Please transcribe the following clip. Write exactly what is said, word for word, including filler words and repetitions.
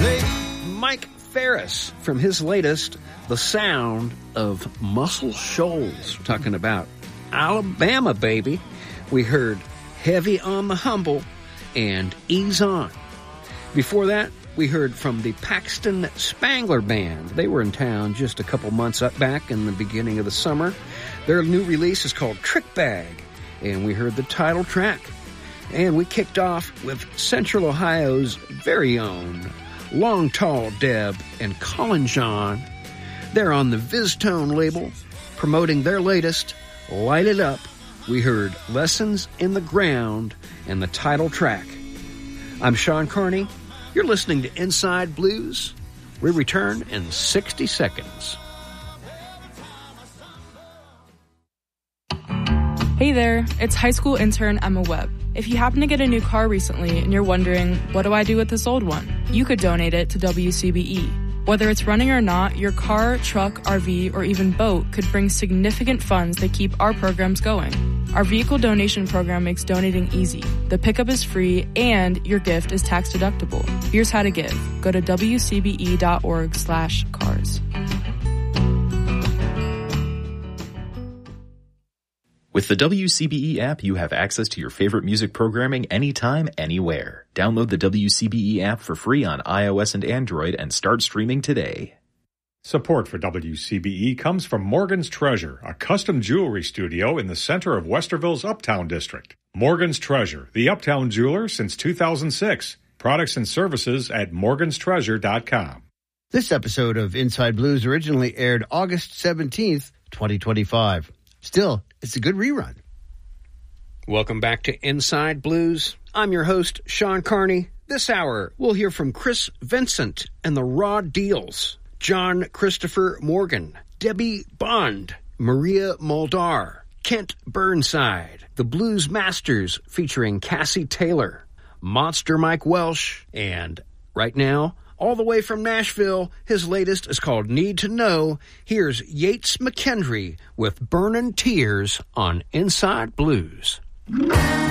Mike Ferris from his latest, The Sound of Muscle Shoals. We're talking about Alabama, baby. We heard Heavy on the Humble and Ease On. Before that, we heard from the Paxton Spangler Band. They were in town just a couple months up back in the beginning of the summer. Their new release is called Trick Bag, and we heard the title track. And we kicked off with Central Ohio's very own Long Tall Deb and Colin John. They're on the VizTone label, promoting their latest, Light It Up. We heard Lessons in the Ground and the title track. I'm Sean Carney. You're listening to Inside Blues. We return in sixty seconds. Hey there, it's high school intern Emma Webb. If you happen to get a new car recently and you're wondering, what do I do with this old one? You could donate it to W C B E. Whether it's running or not, your car, truck, R V, or even boat could bring significant funds that keep our programs going. Our vehicle donation program makes donating easy. The pickup is free and your gift is tax deductible. Here's how to give. Go to W C B E dot org slash cars. With the W C B E app, you have access to your favorite music programming anytime, anywhere. Download the W C B E app for free on iOS and Android and start streaming today. Support for W C B E comes from Morgan's Treasure, a custom jewelry studio in the center of Westerville's Uptown District. Morgan's Treasure, the Uptown jeweler since two thousand six. Products and services at morgans treasure dot com. This episode of Inside Blues originally aired August seventeenth, twenty twenty-five. Still, it's a good rerun. Welcome back to Inside Blues. I'm your host, Sean Carney. This hour, we'll hear from Chris Vincent and the Raw Deals, John Christopher Morgan, Debbie Bond, Maria Muldaur, Kent Burnside, the Blues Masters featuring Cassie Taylor, Monster Mike Welsh, and right now, all the way from Nashville, his latest is called Need to Know. Here's Yates McKendry with Burnin' Tears on Inside Blues.